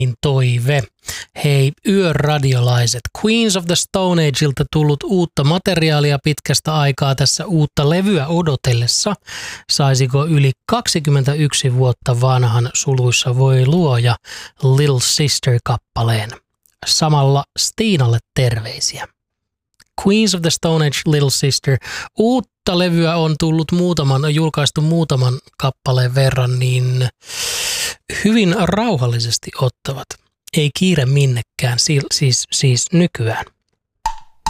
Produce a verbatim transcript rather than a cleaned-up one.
toive. Hei yöradiolaiset, Queens of the Stone Ageilta tullut uutta materiaalia pitkästä aikaa tässä uutta levyä odotellessa. Saisiko yli kaksikymmentäyksi vuotta vanhan suluissa voi luoja Little Sister-kappaleen? Samalla Stiinalle terveisiä. Queens of the Stone Age, Little Sister. Uutta levyä on tullut muutaman, on julkaistu muutaman kappaleen verran, niin hyvin rauhallisesti ottavat. Ei kiire minnekään, siis, siis nykyään.